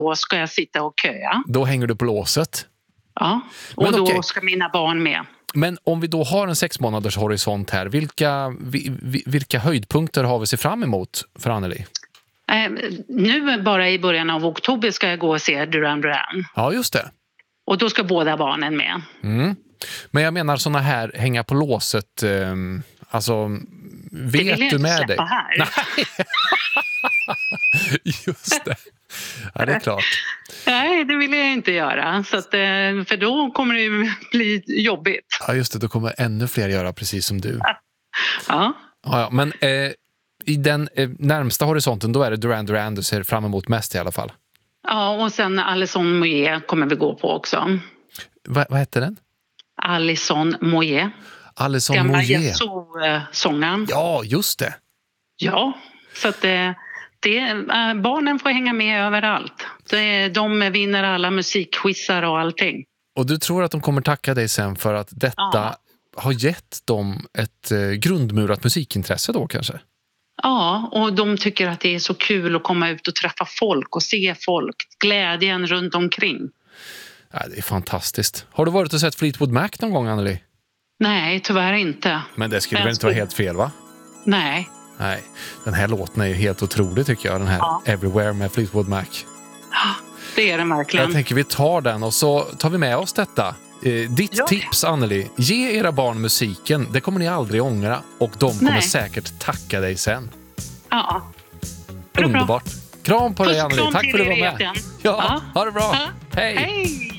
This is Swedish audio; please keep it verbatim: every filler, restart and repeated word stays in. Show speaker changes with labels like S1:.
S1: då ska jag sitta och köa.
S2: Då hänger du på låset.
S1: Ja, och
S2: Men
S1: då
S2: okej.
S1: ska mina barn med.
S2: Men om vi då har en sex månaders horisont här, vilka, vi, vi, vilka höjdpunkter har vi sig fram emot för Anneli?
S1: Eh, nu bara i början av oktober ska jag gå och se Duran Duran.
S2: Ja, just det.
S1: Och då ska båda barnen med.
S2: Mm. Men jag menar såna här hänga på låset, eh, alltså vet
S1: Det vill jag
S2: du
S1: inte
S2: med
S1: släppa
S2: dig?
S1: här.
S2: Nej. Just det. Ja, det är klart.
S1: Nej, det vill jag inte göra. Så att, eh, för då kommer det ju bli jobbigt.
S2: Ja, just det. Då kommer ännu fler göra precis som du.
S1: Ja.
S2: Ja, ja, men eh, i den eh, närmsta horisonten då är det Duran Duran du ser fram emot mest i alla fall.
S1: Ja, och sen Alison Moyet kommer vi gå på också.
S2: Va, vad heter den?
S1: Alison Moyet.
S2: Alison
S1: Gamla
S2: Moyet.
S1: Jesu-sångaren.
S2: Ja, just det.
S1: Ja, så att det, det, äh, barnen får hänga med överallt. Det, de vinner alla musikquizar och allting.
S2: Och du tror att de kommer tacka dig sen för att detta
S1: Ja.
S2: har gett dem ett eh, grundmurat musikintresse då kanske?
S1: Ja, och de tycker att det är så kul att komma ut och träffa folk och se folk. Glädjen runt omkring.
S2: Ja, det är fantastiskt. Har du varit och sett Fleetwood Mac någon gång, Anneli?
S1: Nej, tyvärr inte.
S2: Men det skulle
S1: Jag
S2: väl inte vara
S1: skulle-
S2: helt fel, va?
S1: Nej.
S2: Nej, den här låten är ju helt otrolig tycker jag. Den här
S1: Ja.
S2: Everywhere med Fleetwood Mac.
S1: Det är det verkligen.
S2: Jag tänker vi tar den och så tar vi med oss detta. Eh, ditt
S1: Ja.
S2: tips, Anneli. Ge era barn musiken. Det kommer ni aldrig ångra. Och de kommer
S1: Nej.
S2: säkert tacka dig sen.
S1: Ja. Bra, bra.
S2: Underbart. Kram på dig,
S1: Puss,
S2: Anneli.
S1: kram
S2: Tack
S1: till
S2: för att du
S1: er
S2: var med.
S1: igen.
S2: Ja,
S1: Ja.
S2: ha det bra.
S1: Ja.
S2: Hej.
S1: Hej!